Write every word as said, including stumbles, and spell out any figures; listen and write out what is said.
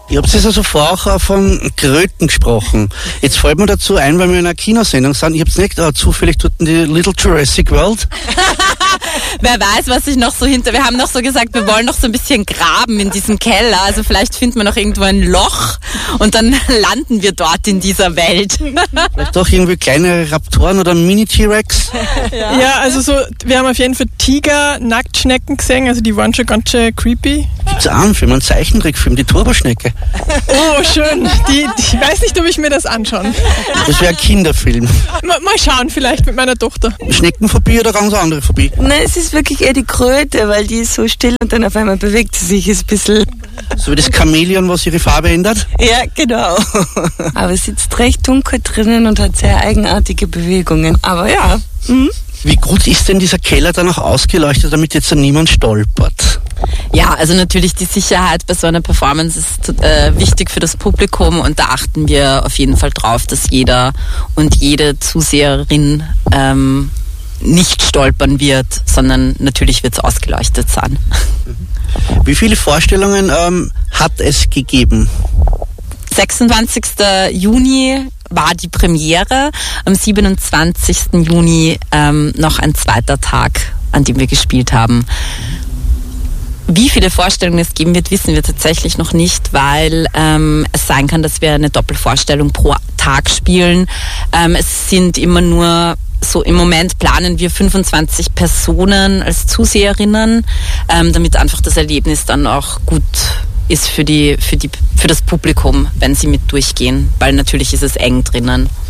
Ihr habt es also vorher auch von Kröten gesprochen. Jetzt fällt mir dazu ein, weil wir in einer Kinosendung sind, ich hab's nicht äh, zufällig dort in die Little Jurassic World. Wer weiß, was ich noch so hinter... Wir haben noch so gesagt, wir wollen noch so ein bisschen graben in diesem Keller. Also vielleicht finden wir noch irgendwo ein Loch und dann landen wir dort in dieser Welt. Vielleicht auch irgendwie kleinere Raptoren oder Mini-T-Rex. Ja. ja, also so, wir haben auf jeden Fall Tiger, Nacktschnecken gesehen, also die waren schon ganz schön creepy. Gibt's auch einen Film, einen Zeichentrickfilm, die Turboschnecke. Oh, schön. Die, die, ich weiß nicht, ob ich mir das anschaue. Das wäre ein Kinderfilm. Mal, mal schauen, vielleicht mit meiner Tochter. Schneckenphobie oder ganz andere Phobie? Nein, es ist wirklich eher die Kröte, weil die ist so still und dann auf einmal bewegt sie sich, ist ein bisschen... So wie das Chamäleon, was ihre Farbe ändert? Ja, genau. Aber es sitzt recht dunkel drinnen und hat sehr eigenartige Bewegungen. Aber ja. Mhm. Wie gut ist denn dieser Keller dann auch ausgeleuchtet, damit jetzt niemand stolpert? Ja, also natürlich die Sicherheit bei so einer Performance ist äh, wichtig für das Publikum und da achten wir auf jeden Fall drauf, dass jeder und jede Zuseherin ähm, nicht stolpern wird, sondern natürlich wird es ausgeleuchtet sein. Wie viele Vorstellungen ähm, hat es gegeben? sechsundzwanzigsten Juni war die Premiere, am siebenundzwanzigsten Juni ähm, noch ein zweiter Tag, an dem wir gespielt haben. Wie viele Vorstellungen es geben wird, wissen wir tatsächlich noch nicht, weil ähm, es sein kann, dass wir eine Doppelvorstellung pro Tag spielen. Ähm, es sind immer nur so, im Moment planen wir fünfundzwanzig Personen als Zuseherinnen, ähm, damit einfach das Erlebnis dann auch gut ist für die, für die, für das Publikum, wenn sie mit durchgehen, weil natürlich ist es eng drinnen.